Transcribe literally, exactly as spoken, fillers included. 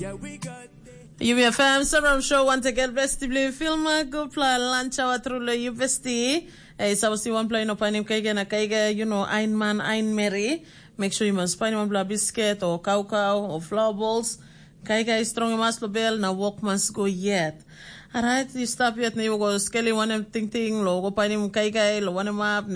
U B F M, Sabram Show, want to get vestibly film, go play lunch hour through the U Vesti. Eh, so see one play no panim kaiga na kaiga, you know, ein man, ein Mary. Make sure you must find one blah biscuit or cow cow or flour balls. Kaiga is strong maslo bell, na walk must go yet. Alright, you stop yet, na you go skelly one ting ting, lo go panim kaiga, lo one map.